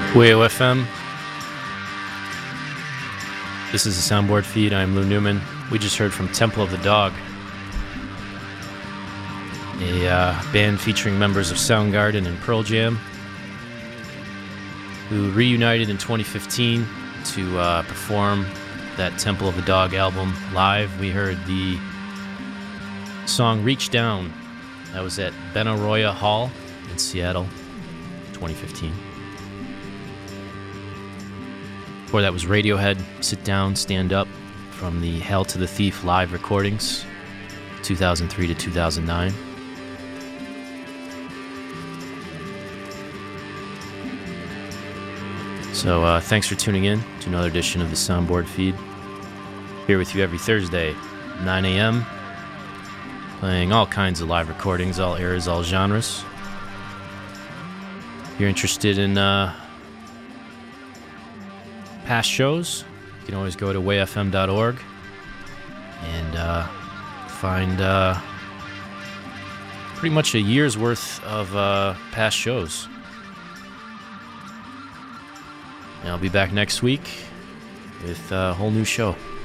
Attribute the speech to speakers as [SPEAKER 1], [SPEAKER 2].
[SPEAKER 1] WAO FM. This is the Soundboard Feed. I'm Lou Newman. We just heard from Temple of the Dog, a band featuring members of Soundgarden and Pearl Jam, who reunited in 2015 to perform that Temple of the Dog album live. We heard the song Reach Down. That was at Benaroya Hall in Seattle, 2015. Before that was Radiohead, Sit Down, Stand Up, from the Hail to the Thief live recordings, 2003 to 2009. So thanks for tuning in to another edition of the Soundboard Feed. Here with you every Thursday, 9 a.m., playing all kinds of live recordings, all eras, all genres. If you're interested in past shows, you can always go to wayfm.org and find pretty much a year's worth of past shows. And I'll be back next week with a whole new show.